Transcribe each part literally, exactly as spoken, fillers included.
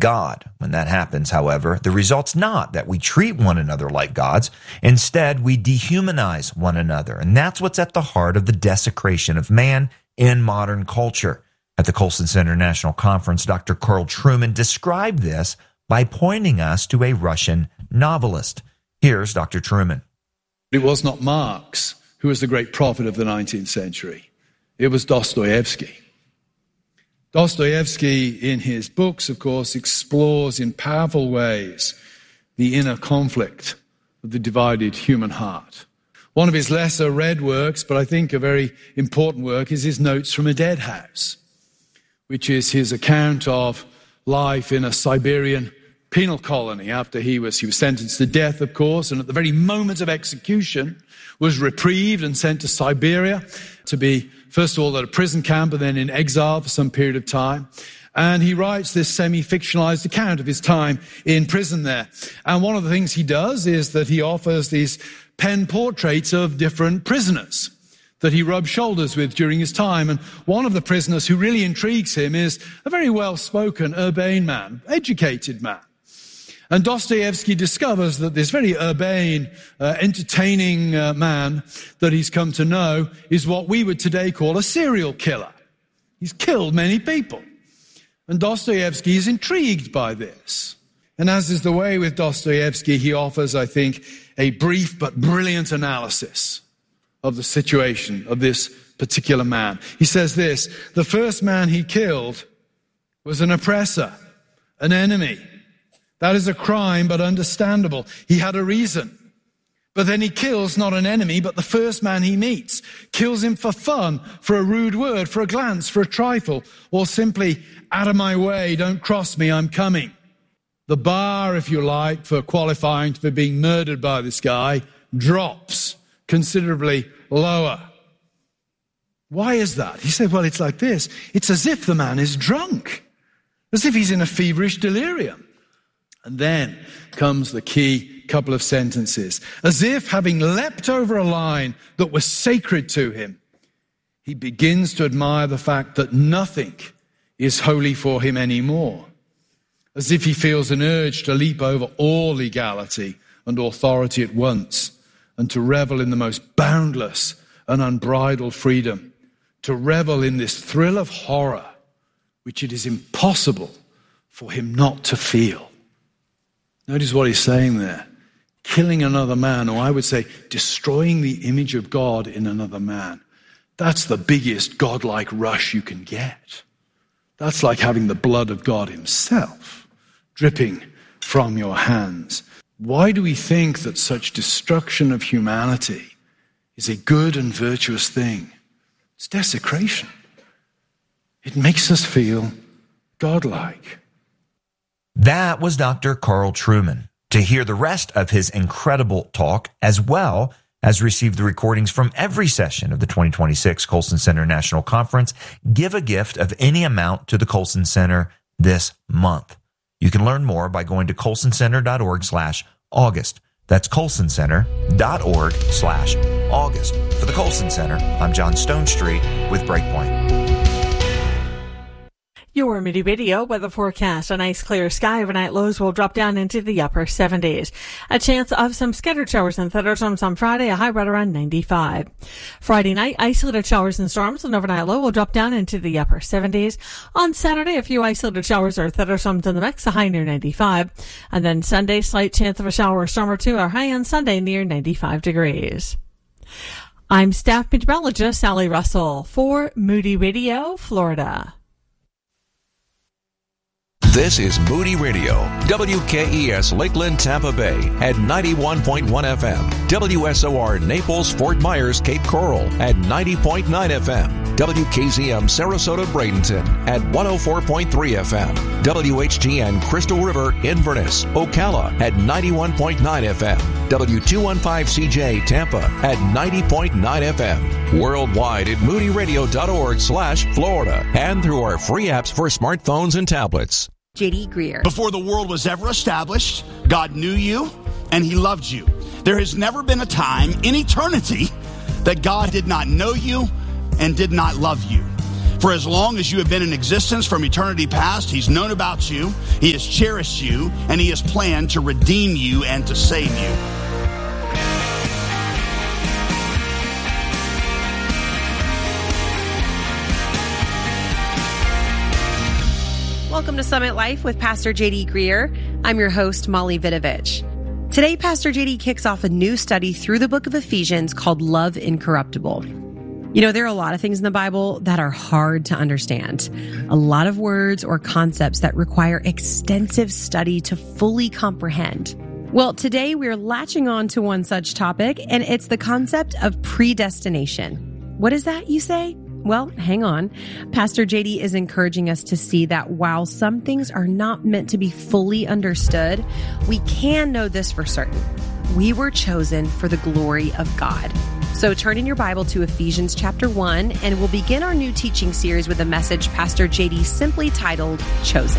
God. When that happens, however, the result's not that we treat one another like gods. Instead, we dehumanize one another. And that's what's at the heart of the desecration of man in modern culture. At the Colson Center National Conference, Doctor Carl Trueman described this by pointing us to a Russian novelist. Here's Doctor Trueman. It was not Marx who was the great prophet of the nineteenth century. It was Dostoevsky. Dostoevsky, in his books, of course, explores in powerful ways the inner conflict of the divided human heart. One of his lesser read works, but I think a very important work, is his Notes from a Dead House, which is his account of life in a Siberian penal colony after he was, he was sentenced to death, of course, and at the very moment of execution was reprieved and sent to Siberia to be, first of all, at a prison camp and then in exile for some period of time. And he writes this semi-fictionalized account of his time in prison there. And one of the things he does is that he offers these pen portraits of different prisoners that he rubbed shoulders with during his time. And one of the prisoners who really intrigues him is a very well-spoken, urbane man, educated man. And Dostoevsky discovers that this very urbane, uh, entertaining uh, man that he's come to know is what we would today call a serial killer. He's killed many people. And Dostoevsky is intrigued by this. And as is the way with Dostoevsky, he offers, I think, a brief but brilliant analysis of the situation of this particular man. He says this: the first man he killed was an oppressor, an enemy. That is a crime, but understandable. He had a reason. But then he kills not an enemy, but the first man he meets. Kills him for fun, for a rude word, for a glance, for a trifle, or simply, out of my way, don't cross me, I'm coming. The bar, if you like, for qualifying for being murdered by this guy drops considerably lower. Why is that? He said, well, it's like this. It's as if the man is drunk, as if he's in a feverish delirium. And then comes the key couple of sentences. As if, having leapt over a line that was sacred to him, he begins to admire the fact that nothing is holy for him anymore. As if he feels an urge to leap over all legality and authority at once, and to revel in the most boundless and unbridled freedom, to revel in this thrill of horror, which it is impossible for him not to feel. Notice what he's saying there. Killing another man, or I would say destroying the image of God in another man. That's the biggest godlike rush you can get. That's like having the blood of God himself dripping from your hands. Why do we think that such destruction of humanity is a good and virtuous thing? It's desecration. It makes us feel godlike. That was Doctor Carl Trueman. To hear the rest of his incredible talk, as well as receive the recordings from every session of the twenty twenty-six Colson Center National Conference, give a gift of any amount to the Colson Center this month. You can learn more by going to colsoncenter.org slash August. That's colsoncenter.org slash August. For the Colson Center, I'm John Stone Street with Breakpoint. Your Moody Radio weather forecast. A nice clear sky. Overnight lows will drop down into the upper seventies. A chance of some scattered showers and thunderstorms on Friday, a high right around ninety-five. Friday night, isolated showers and storms. An overnight low will drop down into the upper seventies. On Saturday, a few isolated showers or thunderstorms in the mix, a high near ninety-five. And then Sunday, slight chance of a shower or storm or two, a high on Sunday near ninety-five degrees. I'm staff meteorologist Sally Russell for Moody Radio, Florida. This is Moody Radio, W K E S Lakeland, Tampa Bay at ninety-one point one F M, W S O R Naples, Fort Myers, Cape Coral at ninety point nine F M, W K Z M Sarasota, Bradenton at one oh four point three F M, W H G N Crystal River, Inverness, Ocala at ninety-one point nine F M, W two fifteen C J Tampa at ninety point nine F M, worldwide at moodyradio.org slash Florida, and through our free apps for smartphones and tablets. J D Greer. Before the world was ever established, God knew you and he loved you. There has never been a time in eternity that God did not know you and did not love you. For as long as you have been in existence from eternity past, he's known about you, he has cherished you, and he has planned to redeem you and to save you. Welcome to Summit Life with Pastor J D Greer. I'm your host, Molly Vidovich. Today, Pastor J D kicks off a new study through the book of Ephesians called Love Incorruptible. You know, there are a lot of things in the Bible that are hard to understand. A lot of words or concepts that require extensive study to fully comprehend. Well, today we're latching on to one such topic, and it's the concept of predestination. What is that, you say? Well, hang on. Pastor J D is encouraging us to see that while some things are not meant to be fully understood, we can know this for certain. We were chosen for the glory of God. So turn in your Bible to Ephesians chapter one, and we'll begin our new teaching series with a message Pastor J D simply titled, Chosen.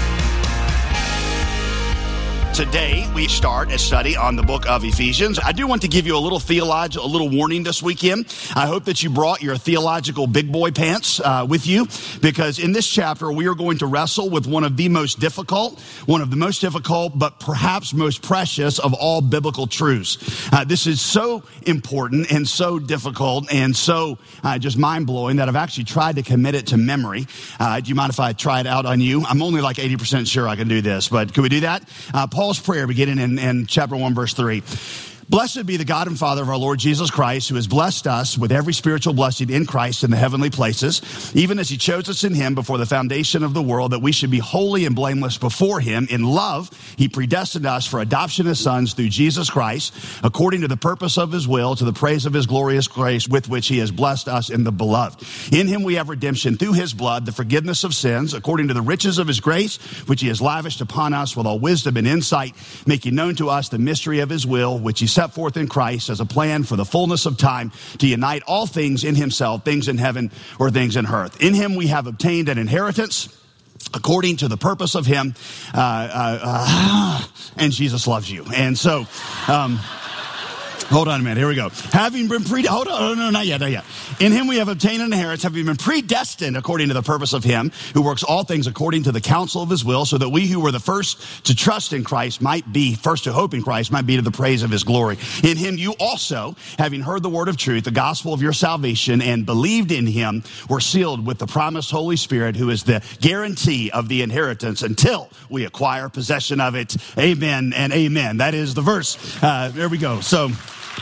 Today, we start a study on the book of Ephesians. I do want to give you a little theological, a little warning this weekend. I hope that you brought your theological big boy pants uh, with you, because in this chapter, we are going to wrestle with one of the most difficult, one of the most difficult, but perhaps most precious of all biblical truths. Uh, this is so important and so difficult and so uh, just mind-blowing that I've actually tried to commit it to memory. Uh, do you mind if I try it out on you? I'm only like eighty percent sure I can do this, but can we do that? Uh, Paul Paul's prayer beginning in, in chapter one, verse three. Blessed be the God and Father of our Lord Jesus Christ, who has blessed us with every spiritual blessing in Christ in the heavenly places, even as he chose us in him before the foundation of the world, that we should be holy and blameless before him. In love, he predestined us for adoption as sons through Jesus Christ, according to the purpose of his will, to the praise of his glorious grace with which he has blessed us in the beloved. In him we have redemption through his blood, the forgiveness of sins, according to the riches of his grace, which he has lavished upon us with all wisdom and insight, making known to us the mystery of his will, which he set forth in Christ as a plan for the fullness of time to unite all things in himself, things in heaven or things in earth. In him we have obtained an inheritance according to the purpose of him, uh, uh, uh, and Jesus loves you. And so, um, hold on a minute. Here we go. Having been pre, hold on, oh, no, not yet, not yet. In him we have obtained an inheritance, having been predestined according to the purpose of him, who works all things according to the counsel of his will, so that we who were the first to trust in Christ might be, first to hope in Christ, might be to the praise of his glory. In him you also, having heard the word of truth, the gospel of your salvation, and believed in him, were sealed with the promised Holy Spirit, who is the guarantee of the inheritance until we acquire possession of it. Amen and amen. That is the verse. Uh, there we go. So,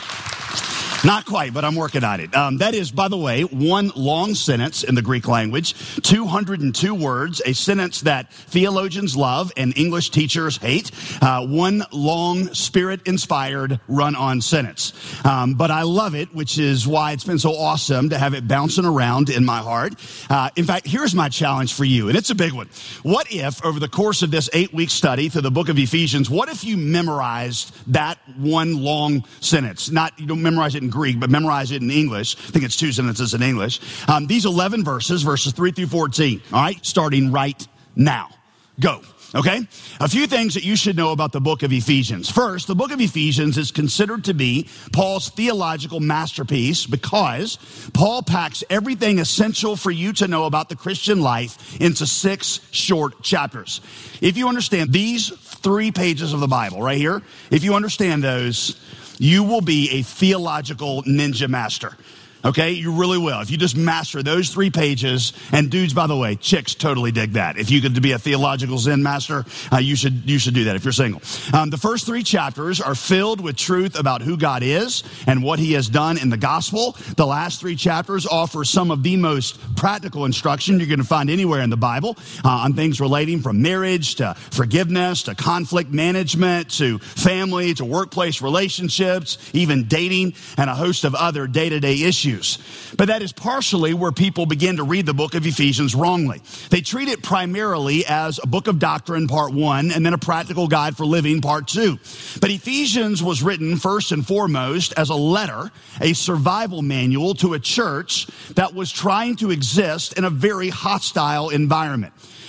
not quite, but I'm working on it. Um, that is, by the way, one long sentence in the Greek language, two hundred two words, a sentence that theologians love and English teachers hate. Uh, one long, spirit-inspired, run-on sentence. Um, but I love it, which is why it's been so awesome to have it bouncing around in my heart. Uh, in fact, here's my challenge for you, and it's a big one. What if, over the course of this eight-week study through the book of Ephesians, what if you memorized that one long sentence? Not, you don't memorize it in Greek, but memorize it in English. I think it's two sentences in English. Um, these eleven verses, verses three through fourteen, all right, starting right now. Go. Okay? A few things that you should know about the book of Ephesians. First, the book of Ephesians is considered to be Paul's theological masterpiece because Paul packs everything essential for you to know about the Christian life into six short chapters. If you understand these three pages of the Bible right here, if you understand those, you will be a theological ninja master. Okay, you really will. If you just master those three pages, and dudes, by the way, chicks totally dig that. If you could be a theological Zen master, uh, you should you should do that if you're single. Um, the first three chapters are filled with truth about who God is and what he has done in the gospel. The last three chapters offer some of the most practical instruction you're going to find anywhere in the Bible uh, on things relating from marriage to forgiveness to conflict management to family to workplace relationships, even dating, and a host of other day-to-day issues. But that is partially where people begin to read the book of Ephesians wrongly. They treat it primarily as a book of doctrine, part one, and then a practical guide for living, part two. But Ephesians was written first and foremost as a letter, a survival manual to a church that was trying to exist in a very hostile environment.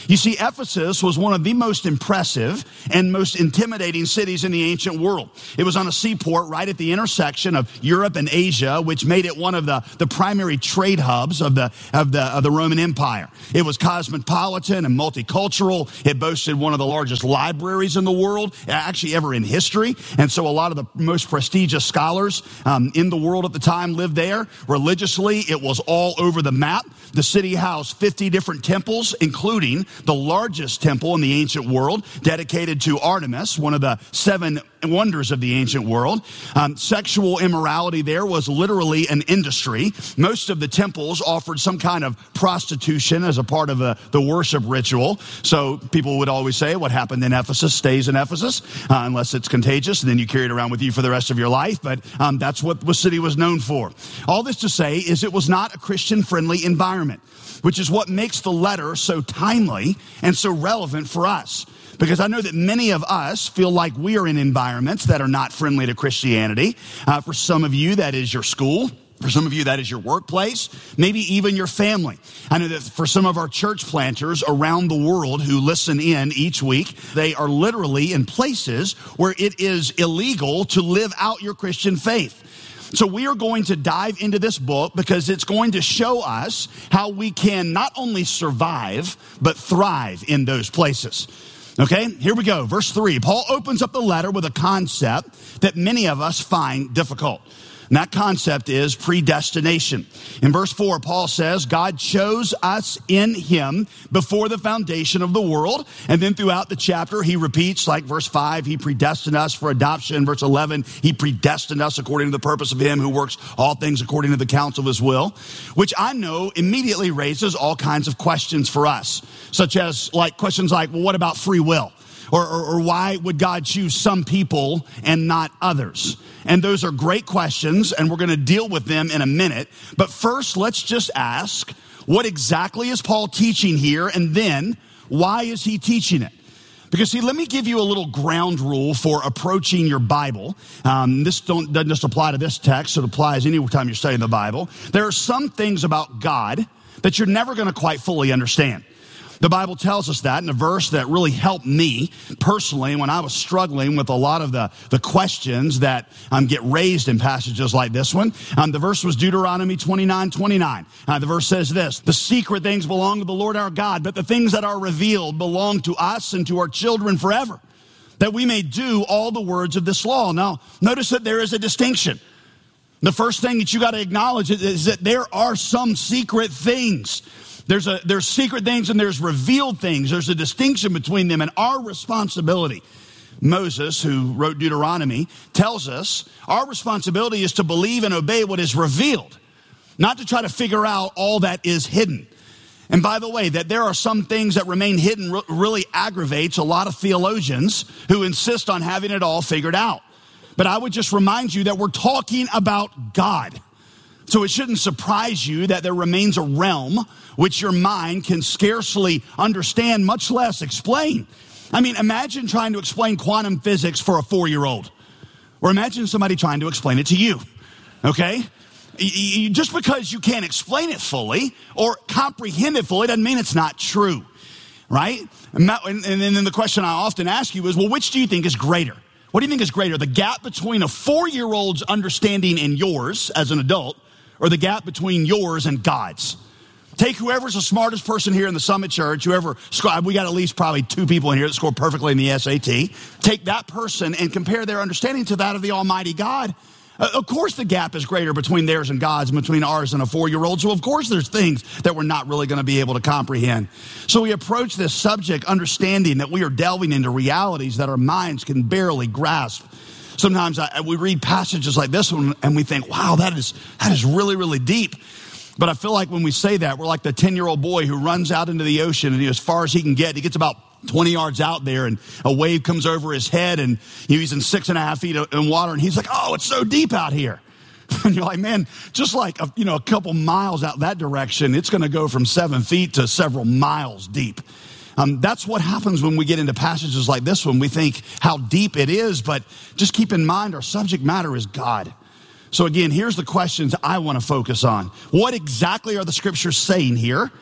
You see, Ephesus was one of the most impressive and most intimidating cities in the ancient world. It was on a seaport right at the intersection of Europe and Asia, which made it one of the, the primary trade hubs of the, of the, of the Roman Empire. It was cosmopolitan and multicultural. It boasted one of the largest libraries in the world, actually ever in history. And so a lot of the most prestigious scholars um, in the world at the time lived there. Religiously, it was all over the map. The city housed fifty different temples, including the largest temple in the ancient world, dedicated to Artemis, one of the seven wonders of the ancient world. Um, sexual immorality there was literally an industry. Most of the temples offered some kind of prostitution as a part of a, the worship ritual. So people would always say, what happened in Ephesus stays in Ephesus, uh, unless it's contagious, and then you carry it around with you for the rest of your life. But um, that's what the city was known for. All this to say is it was not a Christian-friendly environment, which is what makes the letter so timely and so relevant for us. Because I know that many of us feel like we are in environments that are not friendly to Christianity. Uh, for some of you, that is your school. For some of you, that is your workplace, maybe even your family. I know that for some of our church planters around the world who listen in each week, they are literally in places where it is illegal to live out your Christian faith. So we are going to dive into this book because it's going to show us how we can not only survive, but thrive in those places. Okay, here we go. Verse three. Paul opens up the letter with a concept that many of us find difficult. And that concept is predestination. In verse four, Paul says, God chose us in him before the foundation of the world. And then throughout the chapter, he repeats, like verse five, he predestined us for adoption. Verse eleven, he predestined us according to the purpose of him who works all things according to the counsel of his will, which I know immediately raises all kinds of questions for us, such as like questions like, well, what about free will? Or, or, or why would God choose some people and not others? And those are great questions, and we're going to deal with them in a minute. But first, let's just ask, what exactly is Paul teaching here? And then, why is he teaching it? Because, see, let me give you a little ground rule for approaching your Bible. Um, this don't, doesn't just apply to this text. It applies any time you're studying the Bible. There are some things about God that you're never going to quite fully understand. The Bible tells us that in a verse that really helped me personally when I was struggling with a lot of the, the questions that um, get raised in passages like this one. Um, the verse was Deuteronomy twenty-nine twenty-nine. Uh, the verse says this, the secret things belong to the Lord our God, but the things that are revealed belong to us and to our children forever, that we may do all the words of this law. Now, notice that there is a distinction. The first thing that you got to acknowledge is, is that there are some secret things. There's a there's secret things and there's revealed things. There's a distinction between them, and our responsibility, Moses, who wrote Deuteronomy, tells us our responsibility is to believe and obey what is revealed, not to try to figure out all that is hidden. And by the way, that there are some things that remain hidden really aggravates a lot of theologians who insist on having it all figured out. But I would just remind you that we're talking about God. So it shouldn't surprise you that there remains a realm which your mind can scarcely understand, much less explain. I mean, imagine trying to explain quantum physics for a four-year-old. Or imagine somebody trying to explain it to you, okay? Just because you can't explain it fully or comprehend it fully doesn't mean it's not true, right? And then the question I often ask you is, well, which do you think is greater? What do you think is greater, the gap between a four-year-old's understanding and yours as an adult, or the gap between yours and God's? Take whoever's the smartest person here in the Summit Church, whoever, we got at least probably two people in here that scored perfectly in the S A T. Take that person and compare their understanding to that of the Almighty God. Uh, of course the gap is greater between theirs and God's, and between ours and a four-year-old. So of course there's things that we're not really going to be able to comprehend. So we approach this subject understanding that we are delving into realities that our minds can barely grasp. Sometimes I, we read passages like this one and we think, wow, that is that is really, really deep. But I feel like when we say that, we're like the ten-year-old boy who runs out into the ocean, and he, as far as he can get, he gets about twenty yards out there, and a wave comes over his head, and he's in six and a half feet in water, and he's like, oh, it's so deep out here. And you're like, man, just like a, you know, a couple miles out that direction, it's going to go from seven feet to several miles deep. Um, that's what happens when we get into passages like this one. We think how deep it is, but just keep in mind our subject matter is God. So again, here's the questions I want to focus on. What exactly are the scriptures saying here?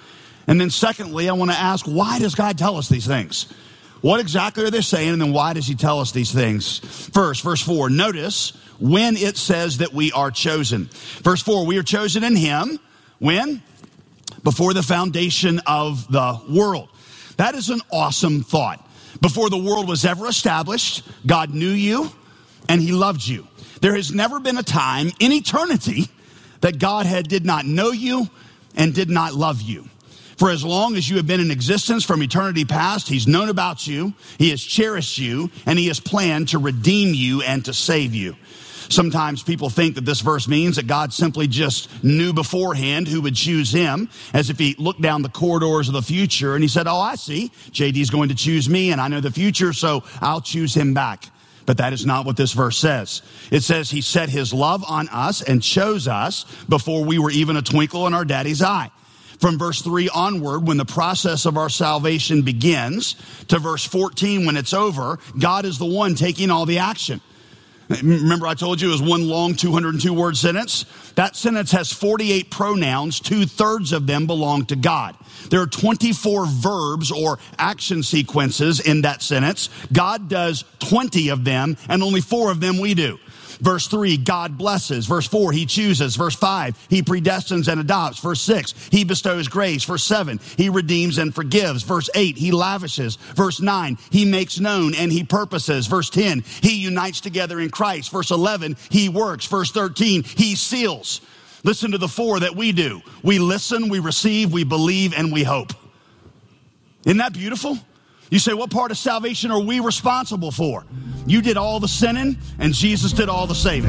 And then secondly, I want to ask, why does God tell us these things? What exactly are they saying, and then why does he tell us these things? First, verse four, notice when it says that we are chosen. Verse four, we are chosen in him. When? Before the foundation of the world. That is an awesome thought. Before the world was ever established, God knew you and he loved you. There has never been a time in eternity that God had did not know you and did not love you. For as long as you have been in existence from eternity past, he's known about you, he has cherished you, and he has planned to redeem you and to save you. Sometimes people think that this verse means that God simply just knew beforehand who would choose him, as if he looked down the corridors of the future and he said, oh, I see, J D's going to choose me and I know the future, so I'll choose him back. But that is not what this verse says. It says he set his love on us and chose us before we were even a twinkle in our daddy's eye. From verse three onward, when the process of our salvation begins, to verse fourteen, when it's over, God is the one taking all the action. Remember I told you it was one long two hundred two word sentence? That sentence has forty-eight pronouns. Two-thirds of them belong to God. There are twenty-four verbs or action sequences in that sentence. God does twenty of them, and only four of them we do. Verse three, God blesses. Verse four, he chooses. Verse five, he predestines and adopts. Verse six, he bestows grace. Verse seven, he redeems and forgives. Verse eight, he lavishes. Verse nine, he makes known and he purposes. Verse ten, he unites together in Christ. Verse eleven, he works. Verse thirteen, he seals. Listen to the four that we do. We listen, we receive, we believe, and we hope. Isn't that beautiful? You say, what part of salvation are we responsible for? You did all the sinning, and Jesus did all the saving.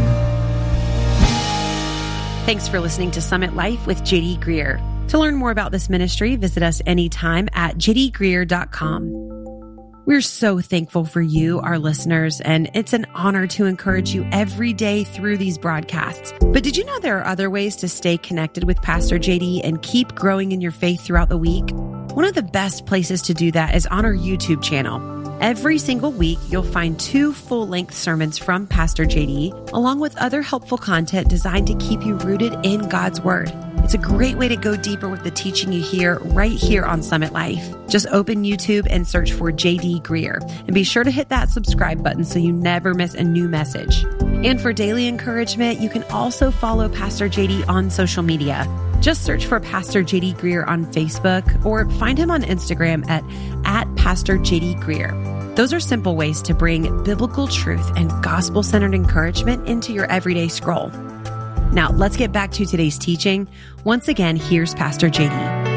Thanks for listening to Summit Life with J D Greear. To learn more about this ministry, visit us anytime at j d greear dot com. We're so thankful for you, our listeners, and it's an honor to encourage you every day through these broadcasts. But did you know there are other ways to stay connected with Pastor J D and keep growing in your faith throughout the week? One of the best places to do that is on our YouTube channel. Every single week, you'll find two full-length sermons from Pastor J D, along with other helpful content designed to keep you rooted in God's Word. It's a great way to go deeper with the teaching you hear right here on Summit Life. Just open YouTube and search for J D Greear, and be sure to hit that subscribe button so you never miss a new message. And for daily encouragement, you can also follow Pastor J D on social media. Just search for Pastor J D Greear on Facebook or find him on Instagram at, at Pastor J D Greear. Those are simple ways to bring biblical truth and gospel-centered encouragement into your everyday scroll. Now, let's get back to today's teaching. Once again, here's Pastor J D.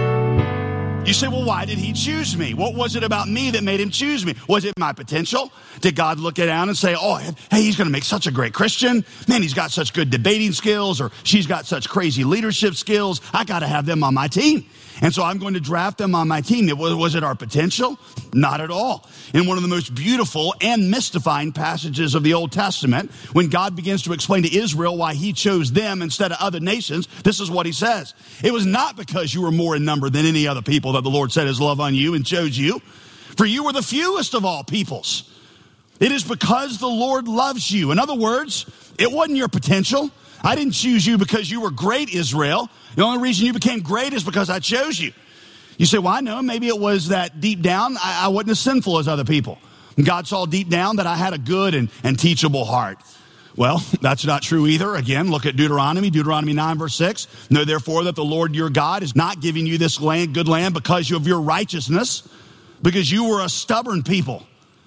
You say, well, why did he choose me? What was it about me that made him choose me? Was it my potential? Did God look down and say, oh, hey, he's going to make such a great Christian. Man, he's got such good debating skills, or she's got such crazy leadership skills. I got to have them on my team. And so I'm going to draft them on my team. Was it our potential? Not at all. In one of the most beautiful and mystifying passages of the Old Testament, when God begins to explain to Israel why he chose them instead of other nations, this is what he says. It was not because you were more in number than any other people that the Lord set his love on you and chose you. For you were the fewest of all peoples. It is because the Lord loves you. In other words, it wasn't your potential. I didn't choose you because you were great, Israel. The only reason you became great is because I chose you. You say, well, I know, maybe it was that deep down I, I wasn't as sinful as other people. And God saw deep down that I had a good and, and teachable heart. Well, that's not true either. Again, look at Deuteronomy, Deuteronomy nine, verse six. Know therefore that the Lord your God is not giving you this land, good land because of your righteousness, because you were a stubborn people.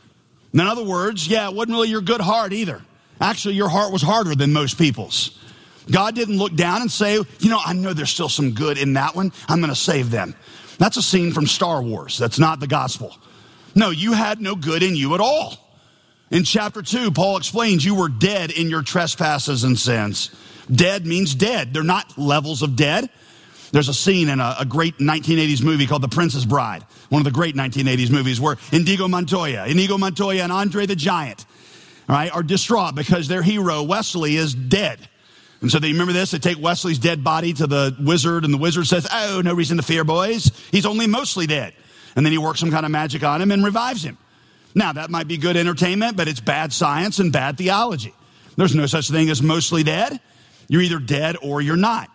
In other words, yeah, it wasn't really your good heart either. Actually, your heart was harder than most people's. God didn't look down and say, you know, I know there's still some good in that one. I'm going to save them. That's a scene from Star Wars. That's not the gospel. No, you had no good in you at all. In chapter two, Paul explains you were dead in your trespasses and sins. Dead means dead. They're not levels of dead. There's a scene in a, a great nineteen eighties movie called The Princess Bride, one of the great nineteen eighties movies, where Inigo Montoya, Inigo Montoya and Andre the Giant, all right, are distraught because their hero, Wesley, is dead. And so they remember this, they take Wesley's dead body to the wizard, and the wizard says, oh, no reason to fear, boys. He's only mostly dead. And then he works some kind of magic on him and revives him. Now, that might be good entertainment, but it's bad science and bad theology. There's no such thing as mostly dead. You're either dead or you're not.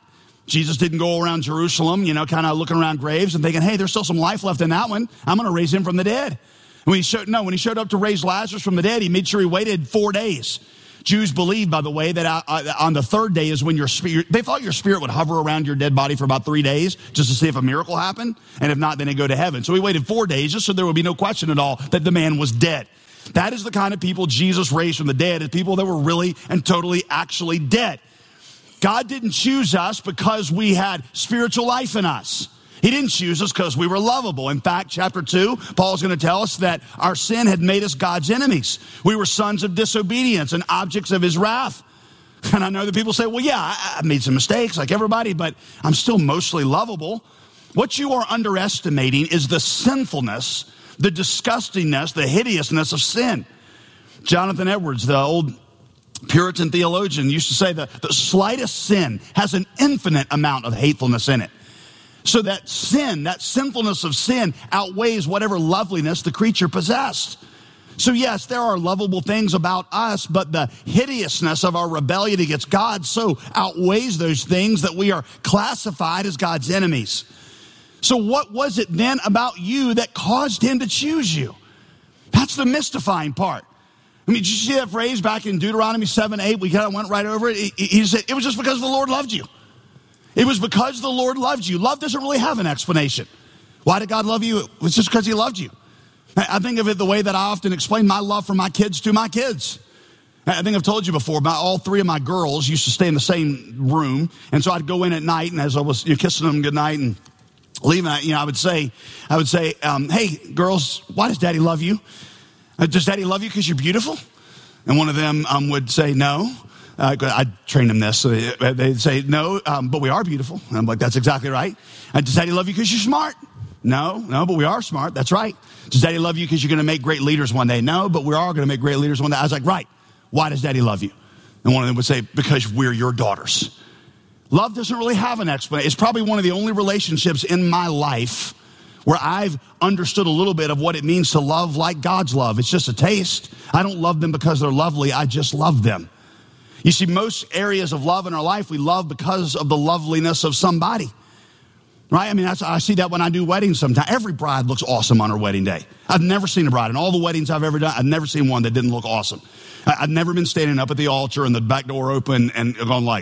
Jesus didn't go around Jerusalem, you know, kind of looking around graves and thinking, hey, there's still some life left in that one. I'm going to raise him from the dead. And when he showed, no, when he showed up to raise Lazarus from the dead, he made sure he waited four days. Jews believe, by the way, that uh, on the third day is when your spirit, they thought your spirit would hover around your dead body for about three days just to see if a miracle happened. And if not, then they go to heaven. So he waited four days just so there would be no question at all that the man was dead. That is the kind of people Jesus raised from the dead, is people that were really and totally actually dead. God didn't choose us because we had spiritual life in us. He didn't choose us because we were lovable. In fact, chapter two, Paul's going to tell us that our sin had made us God's enemies. We were sons of disobedience and objects of his wrath. And I know that people say, well, yeah, I, I made some mistakes like everybody, but I'm still mostly lovable. What you are underestimating is the sinfulness, the disgustingness, the hideousness of sin. Jonathan Edwards, the old Puritan theologian, used to say that the slightest sin has an infinite amount of hatefulness in it. So that sin, that sinfulness of sin outweighs whatever loveliness the creature possessed. So yes, there are lovable things about us, but the hideousness of our rebellion against God so outweighs those things that we are classified as God's enemies. So what was it then about you that caused him to choose you? That's the mystifying part. I mean, did you see that phrase back in Deuteronomy seven eight? We kind of went right over it. He, he said, it was just because the Lord loved you. It was because the Lord loved you. Love doesn't really have an explanation. Why did God love you? It was just because he loved you. I think of it the way that I often explain my love for my kids to my kids. I think I've told you before, my, all three of my girls used to stay in the same room. And so I'd go in at night, and as I was you know, kissing them goodnight and leaving, you know, I would say, I would say, um, hey, girls, why does Daddy love you? Uh, does Daddy love you because you're beautiful? And one of them um, would say, no. Uh, I trained them this. So they, they'd say, no, um, but we are beautiful. And I'm like, that's exactly right. Uh, does Daddy love you because you're smart? No, no, but we are smart. That's right. Does Daddy love you because you're going to make great leaders one day? No, but we are going to make great leaders one day. I was like, right. Why does Daddy love you? And one of them would say, because we're your daughters. Love doesn't really have an explanation. It's probably one of the only relationships in my life where I've understood a little bit of what it means to love like God's love. It's just a taste. I don't love them because they're lovely. I just love them. You see, most areas of love in our life, we love because of the loveliness of somebody. Right? I mean, that's, I see that when I do weddings sometimes. Every bride looks awesome on her wedding day. I've never seen a bride. In all the weddings I've ever done, I've never seen one that didn't look awesome. I, I've never been standing up at the altar and the back door open and going like,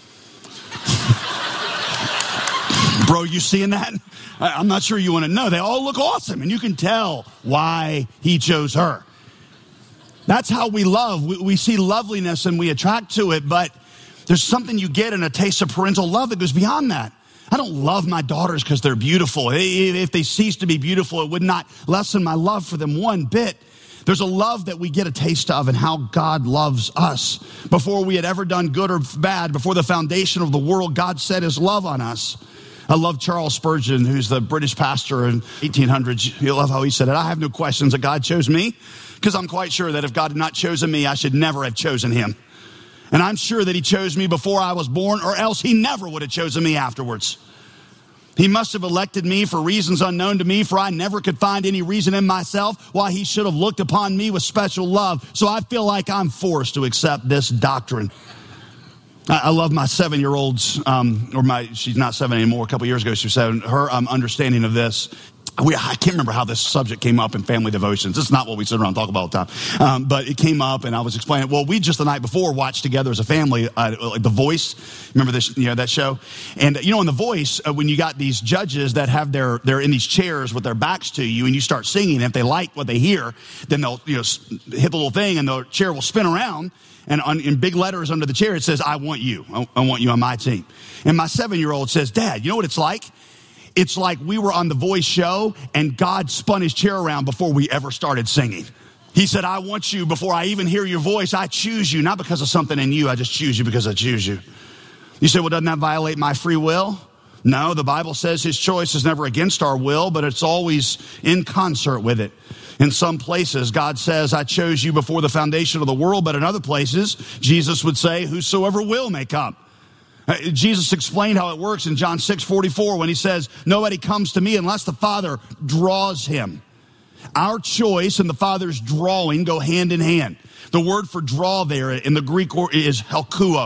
bro, you seeing that? I, I'm not sure you want to know. They all look awesome, and you can tell why he chose her. That's how we love. We, we see loveliness and we attract to it, but there's something you get in a taste of parental love that goes beyond that. I don't love my daughters because they're beautiful. If they cease to be beautiful, it would not lessen my love for them one bit. There's a love that we get a taste of and how God loves us. Before we had ever done good or bad, before the foundation of the world, God set his love on us. I love Charles Spurgeon, who's the British pastor in eighteen hundreds. You love how he said it. I have no questions that God chose me, because I'm quite sure that if God had not chosen me, I should never have chosen him. And I'm sure that he chose me before I was born, or else he never would have chosen me afterwards. He must have elected me for reasons unknown to me, for I never could find any reason in myself why he should have looked upon me with special love. So I feel like I'm forced to accept this doctrine. I, I love my seven-year-old's, um, or my, she's not seven anymore. A couple years ago, she was seven. Her um, understanding of this. We, I can't remember how this subject came up in family devotions. It's not what we sit around and talk about all the time. Um, but it came up, and I was explaining, well, we just the night before watched together as a family, uh, like The Voice. Remember this, you know, that show? And, you know, in The Voice, uh, when you got these judges that have their, they're in these chairs with their backs to you, and you start singing, and if they like what they hear, then they'll, you know, hit the little thing, and the chair will spin around. And on, in big letters under the chair, it says, I want you. I, I want you on my team. And my seven-year-old says, Dad, you know what it's like? It's like we were on The Voice show and God spun his chair around before we ever started singing. He said, I want you before I even hear your voice. I choose you, not because of something in you. I just choose you because I choose you. You say, well, doesn't that violate my free will? No, the Bible says his choice is never against our will, but it's always in concert with it. In some places, God says, I chose you before the foundation of the world. But in other places, Jesus would say, whosoever will may come. Jesus explained how it works in John six forty-four when he says, nobody comes to me unless the Father draws him. Our choice and the Father's drawing go hand in hand. The word for draw there in the Greek is helkuo.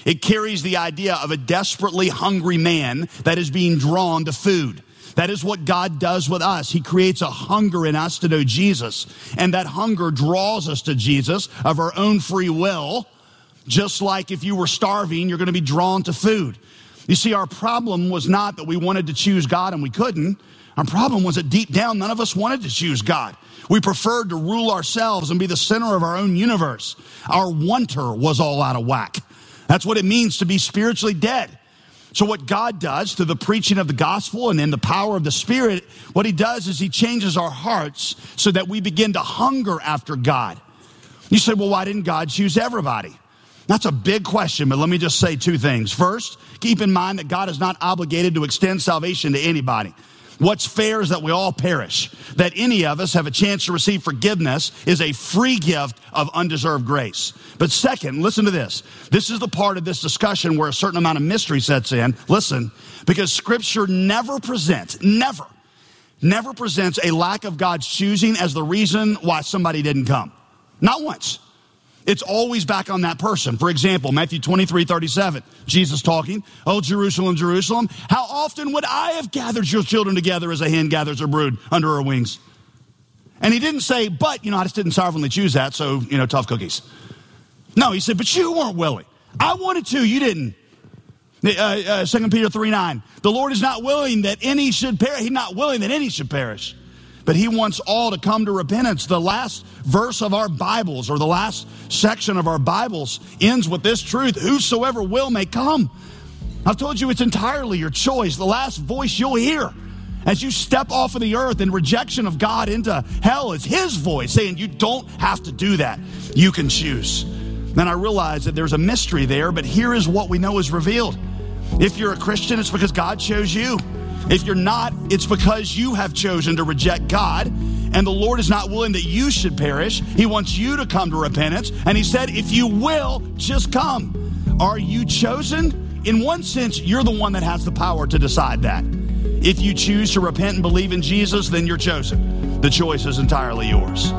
It carries the idea of a desperately hungry man that is being drawn to food. That is what God does with us. He creates a hunger in us to know Jesus, and that hunger draws us to Jesus of our own free will. Just like if you were starving, you're going to be drawn to food. You see, our problem was not that we wanted to choose God and we couldn't. Our problem was that deep down, none of us wanted to choose God. We preferred to rule ourselves and be the center of our own universe. Our wanter was all out of whack. That's what it means to be spiritually dead. So what God does through the preaching of the gospel and in the power of the Spirit, what he does is he changes our hearts so that we begin to hunger after God. You say, well, why didn't God choose everybody? That's a big question, but let me just say two things. First, keep in mind that God is not obligated to extend salvation to anybody. What's fair is that we all perish. That any of us have a chance to receive forgiveness is a free gift of undeserved grace. But second, listen to this. This is the part of this discussion where a certain amount of mystery sets in. Listen, because Scripture never presents, never, never presents a lack of God's choosing as the reason why somebody didn't come. Not once. It's always back on that person. For example, Matthew twenty-three thirty-seven, Jesus talking, "Oh, Jerusalem, Jerusalem, how often would I have gathered your children together as a hen gathers her brood under her wings?" And he didn't say, but, you know, I just didn't sovereignly choose that, so, you know, tough cookies. No, he said, but you weren't willing. I wanted to, you didn't. Uh, uh, Second Peter three nine, the Lord is not willing that any should perish. He's not willing that any should perish. But he wants all to come to repentance. The last verse of our Bibles, or the last section of our Bibles, ends with this truth: whosoever will may come. I've told you it's entirely your choice. The last voice you'll hear as you step off of the earth in rejection of God into hell is his voice saying you don't have to do that. You can choose. Then I realize that there's a mystery there, but here is what we know is revealed. If you're a Christian, it's because God chose you. If you're not, it's because you have chosen to reject God, and the Lord is not willing that you should perish. He wants you to come to repentance, and he said, if you will, just come. Are you chosen? In one sense, you're the one that has the power to decide that. If you choose to repent and believe in Jesus, then you're chosen. The choice is entirely yours.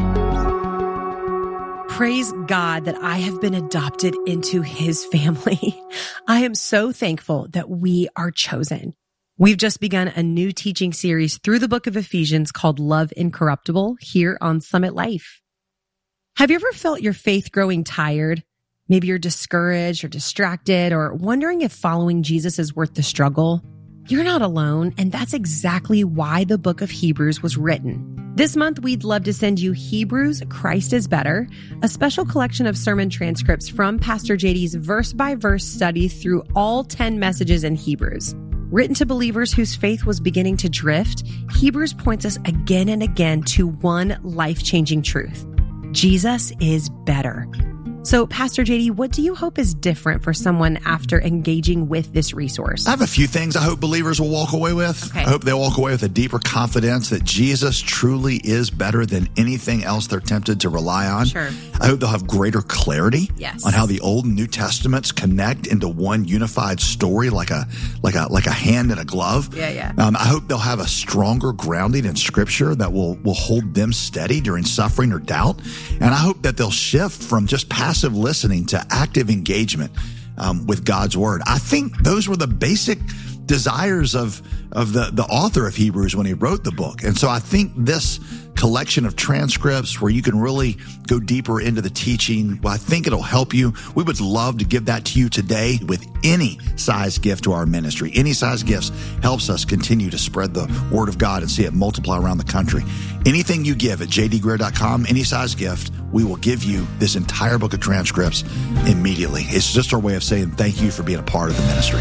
Praise God that I have been adopted into his family. I am so thankful that we are chosen. We've just begun a new teaching series through the book of Ephesians called Love Incorruptible here on Summit Life. Have you ever felt your faith growing tired? Maybe you're discouraged or distracted or wondering if following Jesus is worth the struggle. You're not alone, and that's exactly why the book of Hebrews was written. This month, we'd love to send you Hebrews, Christ is Better, a special collection of sermon transcripts from Pastor J D's verse-by-verse study through all ten messages in Hebrews. Written to believers whose faith was beginning to drift, Hebrews points us again and again to one life-changing truth: Jesus is better. So, Pastor J D, what do you hope is different for someone after engaging with this resource? I have a few things I hope believers will walk away with. Okay. I hope they'll walk away with a deeper confidence that Jesus truly is better than anything else they're tempted to rely on. Sure. I hope they'll have greater clarity yes. on how the Old and New Testaments connect into one unified story, like a like a like a hand in a glove. Yeah, yeah. Um, I hope they'll have a stronger grounding in Scripture that will will hold them steady during suffering or doubt. And I hope that they'll shift from just passive listening to active engagement um, with God's Word. I think those were the basic desires of of the, the author of Hebrews when he wrote the book. And so I think this collection of transcripts where you can really go deeper into the teaching, well, I think it'll help you. We would love to give that to you today with any size gift to our ministry. Any size gifts helps us continue to spread the Word of God and see it multiply around the country. Anything you give at j d greer dot com, any size gift, we will give you this entire book of transcripts immediately. It's just our way of saying thank you for being a part of the ministry.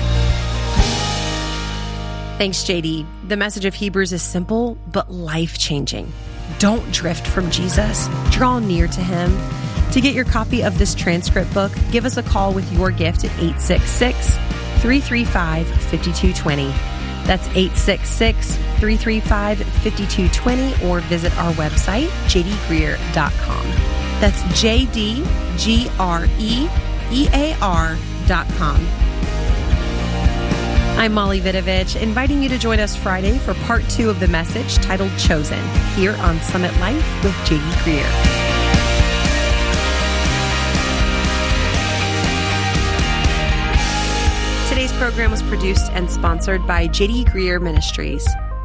Thanks, J D. The message of Hebrews is simple, but life-changing. Don't drift from Jesus. Draw near to him. To get your copy of this transcript book, give us a call with your gift at eight six six, three three five, five two two zero. That's eight six six, three three five, five two two zero, or visit our website, j d greer dot com. That's J D G R E E A R dot com. I'm Molly Vidovich, inviting you to join us Friday for part two of the message titled Chosen, here on Summit Life with J D Greer. program was produced and sponsored by J D Greer Ministries.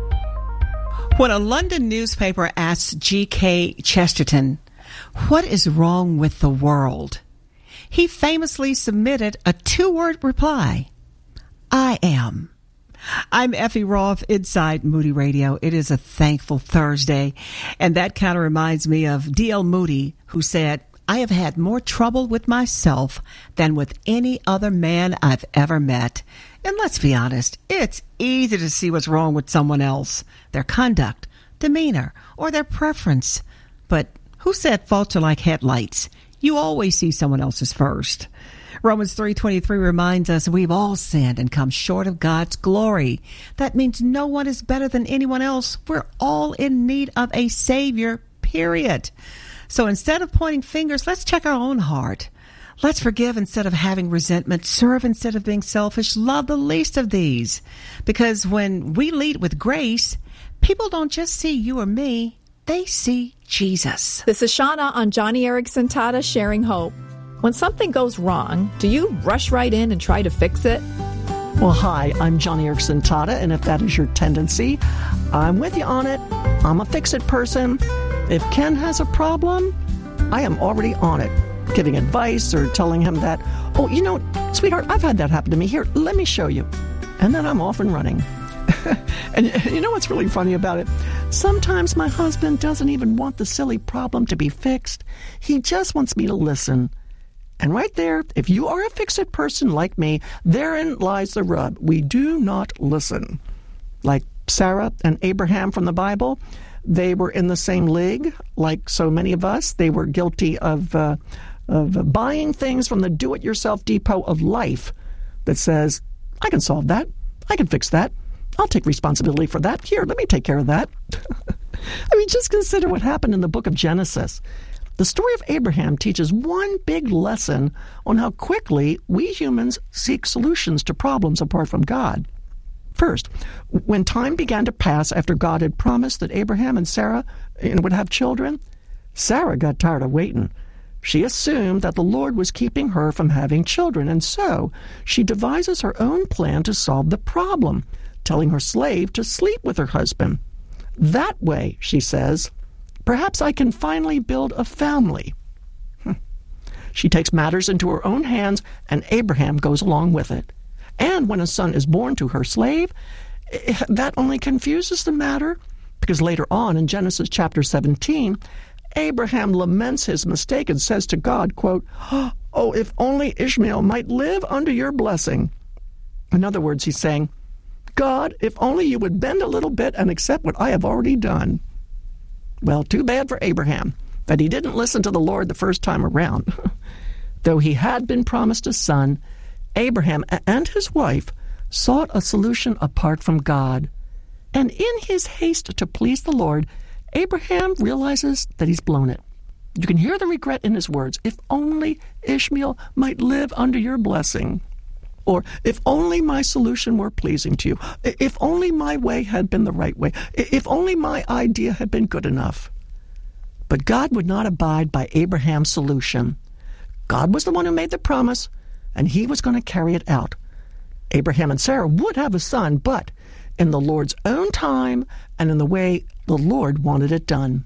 When a London newspaper asked G K Chesterton, "What is wrong with the world?" he famously submitted a two-word reply: "I am." I'm Effie Roth, inside Moody Radio. It is a thankful Thursday, and that kind of reminds me of D L Moody, who said, "I have had more trouble with myself than with any other man I've ever met." And let's be honest, it's easy to see what's wrong with someone else, their conduct, demeanor, or their preference. But who said faults are like headlights? You always see someone else's first. Romans three twenty-three reminds us we've all sinned and come short of God's glory. That means no one is better than anyone else. We're all in need of a Savior, period. So instead of pointing fingers, let's check our own heart. Let's forgive instead of having resentment, serve instead of being selfish, love the least of these. Because when we lead with grace, people don't just see you or me, they see Jesus. This is Shauna on Johnny Erickson Tata Sharing Hope. When something goes wrong, do you rush right in and try to fix it? Well, hi, I'm Johnny Erickson Tata, and if that is your tendency, I'm with you on it. I'm a fix-it person. If Ken has a problem, I am already on it, giving advice or telling him that, "Oh, you know, sweetheart, I've had that happen to me. Here, let me show you." And then I'm off and running. And you know what's really funny about it? Sometimes my husband doesn't even want the silly problem to be fixed. He just wants me to listen. And right there, if you are a fix-it person like me, therein lies the rub. We do not listen. Like Sarah and Abraham from the Bible, they were in the same league. Like so many of us, they were guilty of uh, of buying things from the do-it-yourself depot of life that says, "I can solve that. I can fix that. I'll take responsibility for that. Here, let me take care of that." I mean, just consider what happened in the book of Genesis. The story of Abraham teaches one big lesson on how quickly we humans seek solutions to problems apart from God. First, when time began to pass after God had promised that Abraham and Sarah would have children, Sarah got tired of waiting. She assumed that the Lord was keeping her from having children, and so she devises her own plan to solve the problem, telling her slave to sleep with her husband. That way, she says, perhaps I can finally build a family. She takes matters into her own hands, and Abraham goes along with it. And when a son is born to her slave, that only confuses the matter, because later on in Genesis chapter seventeen, Abraham laments his mistake and says to God, quote, "Oh, if only Ishmael might live under your blessing." In other words, he's saying, "God, if only you would bend a little bit and accept what I have already done." Well, too bad for Abraham that he didn't listen to the Lord the first time around. Though he had been promised a son, Abraham and his wife sought a solution apart from God. And in his haste to please the Lord, Abraham realizes that he's blown it. You can hear the regret in his words. "If only Ishmael might live under your blessing." Or, "If only my solution were pleasing to you. If only my way had been the right way. If only my idea had been good enough." But God would not abide by Abraham's solution. God was the one who made the promise, and he was going to carry it out. Abraham and Sarah would have a son, but in the Lord's own time and in the way the Lord wanted it done.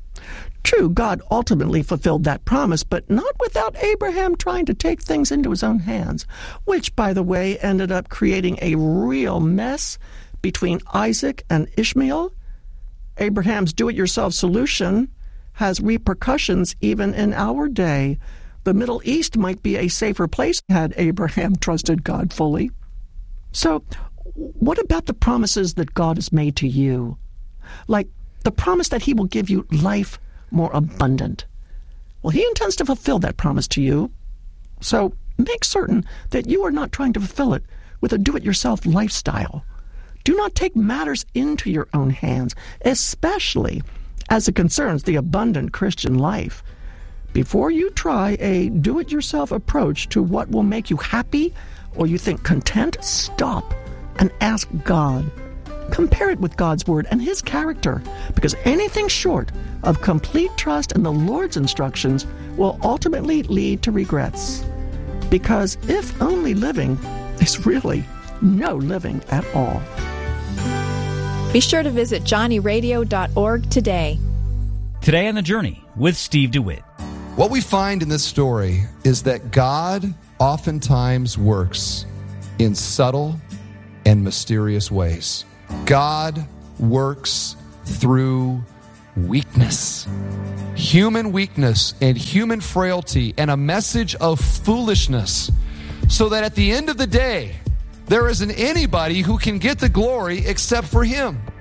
True, God ultimately fulfilled that promise, but not without Abraham trying to take things into his own hands, which, by the way, ended up creating a real mess between Isaac and Ishmael. Abraham's do-it-yourself solution has repercussions even in our day. The Middle East might be a safer place had Abraham trusted God fully. So, what about the promises that God has made to you? Like the promise that he will give you life more abundant. Well, he intends to fulfill that promise to you. So make certain that you are not trying to fulfill it with a do-it-yourself lifestyle. Do not take matters into your own hands, especially as it concerns the abundant Christian life. Before you try a do-it-yourself approach to what will make you happy or you think content, stop and ask God. Compare it with God's word and his character, because anything short of complete trust in the Lord's instructions will ultimately lead to regrets. Because if only living is really no living at all. Be sure to visit johnny radio dot org today. Today on The Journey with Steve DeWitt. What we find in this story is that God oftentimes works in subtle and mysterious ways. God works through weakness, human weakness and human frailty, and a message of foolishness, so that at the end of the day, there isn't anybody who can get the glory except for him.